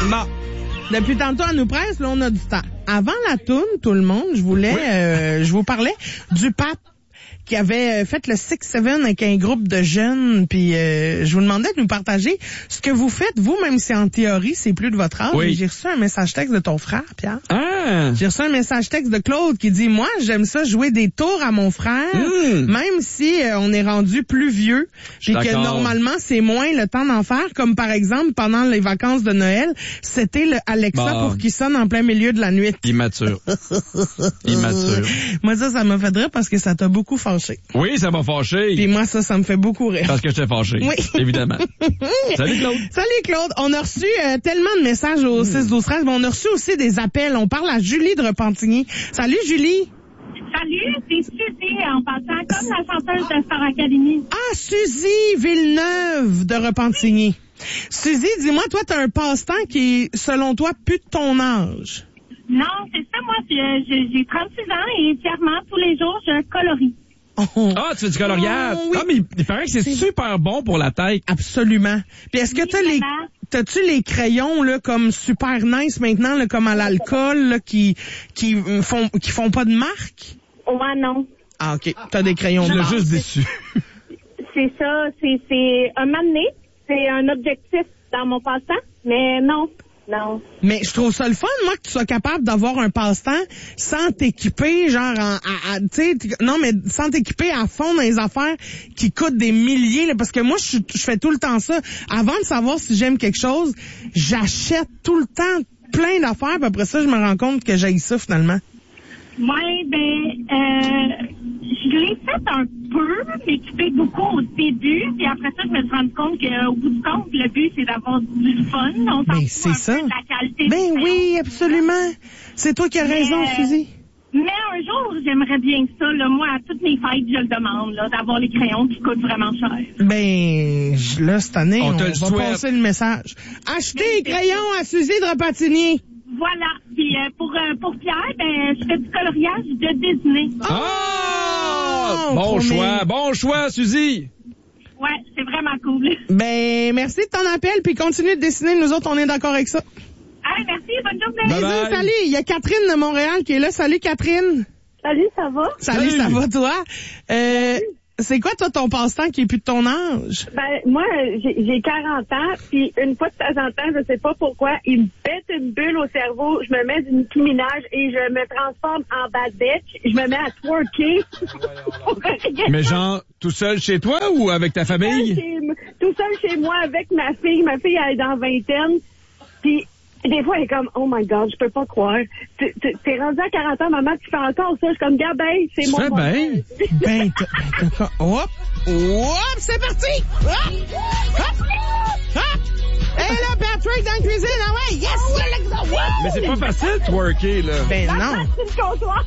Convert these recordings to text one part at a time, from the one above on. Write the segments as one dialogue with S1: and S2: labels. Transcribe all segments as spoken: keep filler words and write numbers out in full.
S1: Bon.
S2: Depuis tantôt, à nous presse, là, on a du temps. Avant la toune, tout le monde, je voulais, oui. euh, je vous parlais du pape qui avait fait le six sept avec un groupe de jeunes, puis euh, je vous demandais de nous partager ce que vous faites, vous, même si en théorie, c'est plus de votre âge.
S1: Oui.
S2: J'ai reçu un message texte de ton frère, Pierre.
S1: Ah!
S2: J'ai reçu un message texte de Claude qui dit, moi, j'aime ça jouer des tours à mon frère, mmh. même si euh, on est rendu plus vieux, puis que normalement, c'est moins le temps d'en faire, comme par exemple, pendant les vacances de Noël, c'était le Alexa bon. pour qu'il sonne en plein milieu de la nuit.
S1: Immature. Immature.
S2: Moi, ça, ça m'a fait rire parce que ça t'a beaucoup fâché.
S1: Oui, ça m'a fâché.
S2: Puis moi, ça, ça me fait beaucoup rire.
S1: Parce que j'étais fâché. Oui. Évidemment. Salut Claude.
S2: Salut Claude. On a reçu euh, tellement de messages au mmh. six douze treize, mais on a reçu aussi des appels. On parle à Julie de Repentigny. Salut Julie.
S3: Salut, c'est Suzy en passant comme la chanteuse de Star Academy.
S2: Ah, Suzy Villeneuve de Repentigny. Suzy, dis-moi, toi, t'as un passe-temps qui est, selon toi, plus de ton âge.
S3: Non, c'est ça, moi, j'ai, j'ai trente-six ans et fièrement, tous les jours, je colorie.
S2: Oh.
S1: Ah, tu fais du coloriage? Oh, oui. Ah, mais il, il paraît que c'est, c'est super bon pour la tête.
S2: Absolument. Puis est-ce que
S3: oui,
S2: t'as les, t'as-tu les crayons, là, comme super nice maintenant, là, comme à l'alcool, là, qui, qui font, qui font pas de marque?
S3: Ouais, non.
S2: Ah, ok. T'as des crayons.
S1: Je l'ai juste déçu.
S3: C'est ça, c'est, c'est un moment donné, c'est un objectif dans mon passe-temps, mais non. Non.
S2: Mais je trouve ça le fun, moi, que tu sois capable d'avoir un passe-temps sans t'équiper, genre, en, à, à, tu sais, non, mais sans t'équiper à fond dans les affaires qui coûtent des milliers, là, parce que moi, je, je fais tout le temps ça. Avant de savoir si j'aime quelque chose, j'achète tout le temps plein d'affaires, puis après ça, je me rends compte que j'haïs ça, finalement.
S3: Ouais, ben, euh, je l'ai fait un peu, m'équiper beaucoup au début, puis après ça, je me suis rendu compte qu'au bout du compte, le but, c'est d'avoir du fun. On s'en
S2: ben, c'est
S3: un
S2: ça.
S3: peu de la qualité.
S2: Ben oui, absolument. C'est toi qui as
S3: mais,
S2: raison, Suzy.
S3: Mais un jour, j'aimerais bien ça, là, moi, à toutes mes fêtes, je le demande, là, d'avoir les crayons qui coûtent vraiment cher.
S2: Ben, là, cette année, on, on va
S1: souhaite.
S2: passer le message. Achetez les crayons à Suzy de Repentigny.
S3: Voilà. Puis euh, pour euh, pour Pierre, ben je fais du coloriage de Disney.
S1: Oh! Bon
S2: Promis.
S1: choix, bon choix, Suzy.
S3: Ouais, c'est vraiment cool.
S2: Ben, merci de ton appel, puis continue de dessiner. Nous autres, on est d'accord avec ça.
S3: Allez, merci, bonne journée.
S1: Bye
S2: Bisous,
S1: bye.
S2: salut. Il y a Catherine de Montréal qui est là. Salut, Catherine.
S3: Salut, ça va?
S2: Salut,
S1: Salut.
S2: ça va, toi? Euh, c'est quoi, toi, ton passe-temps qui est plus de ton âge?
S4: Ben, moi, j'ai, j'ai quarante ans, puis une fois de temps en temps, je sais pas pourquoi, il me pète une bulle au cerveau, je me mets du Nicki Minaj et je me transforme en bad bitch, je me mets à twerker.
S1: Mais genre, tout seul chez toi ou avec ta famille?
S4: Tout seul chez, tout seul chez moi avec ma fille. Ma fille, elle est dans vingtaine, puis des fois, elle est comme, oh my God, je peux pas croire. T'es, t'es rendu à quarante ans, maman, tu fais encore ça. Je suis comme, gars, ben, c'est mon
S1: moment. Ben,
S2: ben, t'as, t'as, hop, hop, c'est parti! Hop, hop, hop! Et là, Patrick dans la cuisine, ah ouais, yes! Let's go!
S1: mais c'est pas facile, twerker, là.
S2: Ben non!
S4: C'est le comptoir.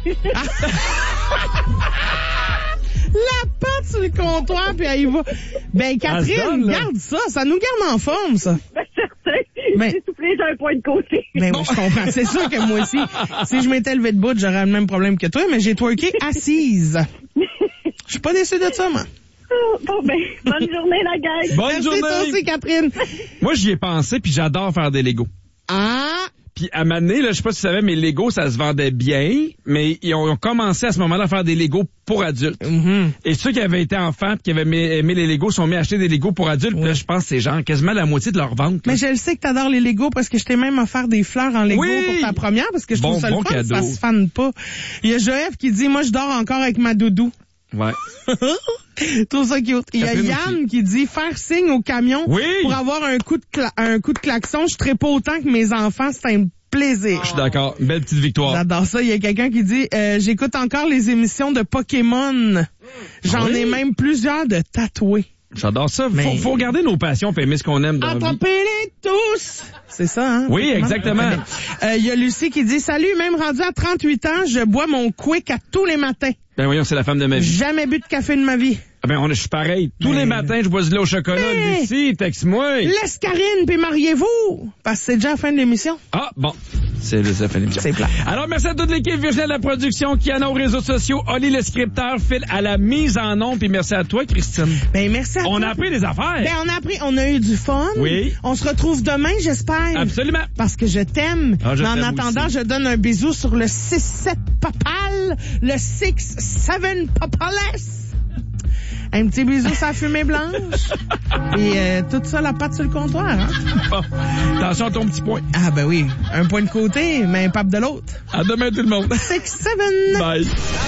S2: La patte sur le comptoir, puis elle y va. Ben, Catherine, garde ça. Ça nous garde en forme, ça.
S4: Ben, certain.
S2: Ben,
S4: j'ai soufflé, j'ai un point de côté.
S2: Ben, bon. Oui, je comprends. C'est sûr que moi aussi, si je m'étais levé de bout, j'aurais le même problème que toi, mais j'ai twerké assise. Je suis pas déçue de ça, moi.
S4: Bon, ben, bonne journée, la gang.
S1: Bonne
S2: Merci
S1: journée.
S2: toi aussi, Catherine.
S1: Moi, j'y ai pensé, puis j'adore faire des Legos.
S2: Ah!
S1: Puis à Mané, là, je sais pas si tu savais, mais Lego, ça se vendait bien, mais ils ont commencé à ce moment-là à faire des Legos pour adultes.
S2: Mm-hmm.
S1: Et ceux qui avaient été enfants et qui avaient aimé, aimé les Legos sont mis à acheter des Legos pour adultes. Oui. Puis là, je pense que c'est genre quasiment la moitié de leur vente.
S2: Mais là. Je le sais que t'adores les Legos parce que je t'ai même offert des fleurs en Lego
S1: oui!
S2: pour ta première parce que je
S1: bon,
S2: trouve ça
S1: bon
S2: le fun,
S1: cadeau.
S2: ça se fane pas. Il y a Joël qui dit, moi, je dors encore avec ma doudou.
S1: Ouais.
S2: Tout ça cute. Il y a Yann aussi. Qui dit faire signe au camion
S1: oui!
S2: pour avoir un coup de cla- un coup de klaxon. Je serais pas autant que mes enfants, c'est un plaisir.
S1: Je suis d'accord. Belle petite victoire.
S2: J'adore ça. Il y a quelqu'un qui dit euh, j'écoute encore les émissions de Pokémon. J'en oui? ai même plusieurs de tatoués.
S1: J'adore ça.
S2: Mais...
S1: Faut, faut regarder nos passions et aimer ce qu'on aime dans la vie.
S2: Attrapez-les tous! C'est ça, hein?
S1: Oui, Pokémon? Exactement.
S2: Il euh, y a Lucie qui dit salut, même rendu à trente-huit ans, je bois mon Quick à tous les matins.
S1: Ben voyons, c'est la femme de ma vie.
S2: Jamais bu de café de ma vie.
S1: Ah ben, on, je suis pareil. Tous mais... les matins, je bois du lait au chocolat.
S2: Mais...
S1: Lucie, texte-moi.
S2: Laisse Karine, puis mariez-vous. Parce que c'est déjà la fin de l'émission.
S1: Ah, bon. C'est le ça fait l'émission.
S2: C'est plat.
S1: Alors, merci à toute l'équipe, Virginie de la production, Kiana aux réseaux sociaux, Oli le scripteur, Phil à la mise en onde, puis merci à toi, Christine.
S2: Ben, merci à
S1: On
S2: toi.
S1: a appris des affaires.
S2: Ben, on a appris, on a eu du fun.
S1: Oui.
S2: On se retrouve demain, j'espère.
S1: Absolument.
S2: Parce que je t'aime.
S1: Ah, je
S2: Mais en
S1: t'aime
S2: attendant,
S1: aussi.
S2: je donne un bisou sur le six sept Papal, le six sept Papales. Un petit bisou sur la fumée blanche. Et euh, tout ça, la patte sur le comptoir. Hein?
S1: Bon. Attention à ton petit point.
S2: Ah ben oui, un point de côté, mais un pape de l'autre.
S1: À demain, tout le monde.
S2: six sept.
S1: Bye.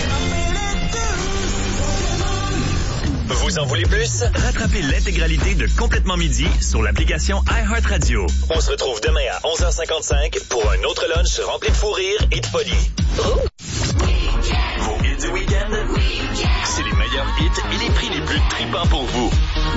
S5: Vous en voulez plus? Rattrapez l'intégralité de Complètement Midi sur l'application iHeartRadio. On se retrouve demain à onze heures cinquante-cinq pour un autre lunch rempli de fou rire et de folie. Vos hits du week-end? C'est les meilleurs hits et les prix les plus tripants pour vous.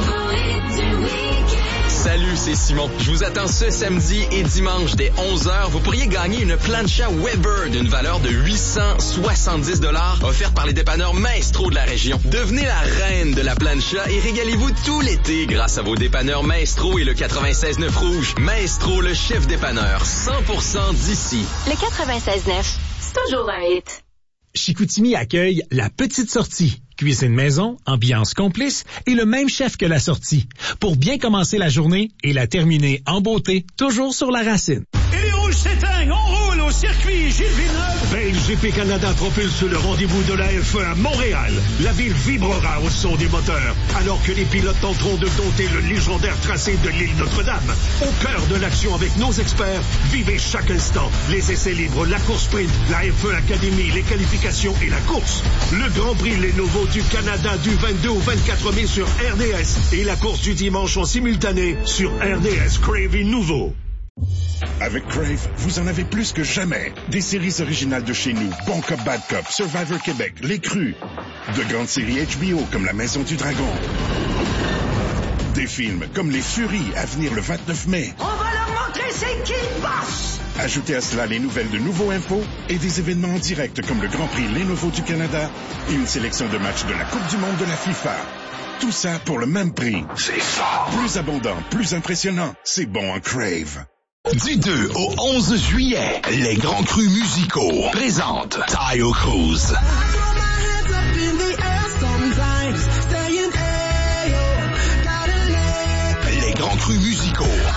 S6: Salut, c'est Simon. Je vous attends ce samedi et dimanche dès onze heures. Vous pourriez gagner une plancha Weber d'une valeur de huit cent soixante-dix dollars offerte par les dépanneurs Maestro de la région. Devenez la reine de la plancha et régalez-vous tout l'été grâce à vos dépanneurs Maestro et le quatre-vingt-seize neuf Rouge. Maestro, le chef dépanneur, cent pour cent d'ici.
S7: Le quatre-vingt-seize neuf, c'est toujours un hit.
S8: Chicoutimi accueille La Petite Sortie. Cuisine maison, ambiance complice et le même chef que la sortie. Pour bien commencer la journée et la terminer en beauté, toujours sur la racine.
S9: Et les rouges s'éteignent, on roule au circuit Gilles Villeneuve.
S10: B M G P Canada propulse le rendez-vous de la F un à Montréal. La ville vibrera au son des moteurs, alors que les pilotes tenteront de dompter le légendaire tracé de l'île Notre-Dame. Au cœur de l'action avec nos experts, vivez chaque instant. Les essais libres, la course sprint, la F un Academy, les qualifications et la course. Le Grand Prix Lenovo du Canada du vingt-deux au vingt-quatre mai sur R D S et la course du dimanche en simultané sur R D S Crave et Nouveau.
S11: Avec Crave, vous en avez plus que jamais. Des séries originales de chez nous, Bon Cop, Bad Cop, Survivor Québec, Les Crus. De grandes séries H B O comme La Maison du Dragon. Des films comme Les Furies à venir le vingt-neuf mai.
S9: On va leur montrer c'est qui le boss.
S11: Ajoutez à cela les nouvelles de Nouveau Info et des événements en direct comme le Grand Prix Lenovo du Canada et une sélection de matchs de la Coupe du Monde de la FIFA. Tout ça pour le même prix.
S10: C'est fort.
S11: Plus abondant, plus impressionnant. C'est bon en Crave.
S12: Du deux au onze juillet, les grands crus musicaux présentent Taio Cruz.